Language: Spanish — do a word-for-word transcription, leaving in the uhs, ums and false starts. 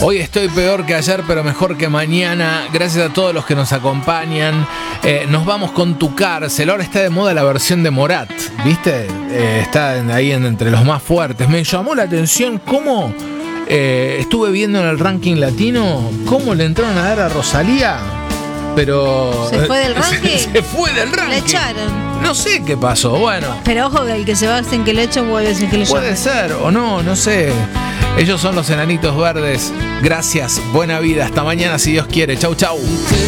Hoy estoy peor que ayer, pero mejor que mañana. Gracias a todos los que nos acompañan. Eh, nos vamos con Tu Cárcel. Ahora está de moda la versión de Morat, ¿viste? Eh, está ahí en, entre los más fuertes. Me llamó la atención cómo eh, estuve viendo en el ranking latino cómo le entraron a dar a Rosalía. Pero... ¿Se fue del ranking? Se, se fue del ranking. Le echaron. No sé qué pasó, bueno. Pero ojo, el que se va en que le echan puede decir que le llaman. Puede ser, o no, no sé. Ellos son los Enanitos Verdes. Gracias, buena vida. Hasta mañana si Dios quiere. Chau, chau.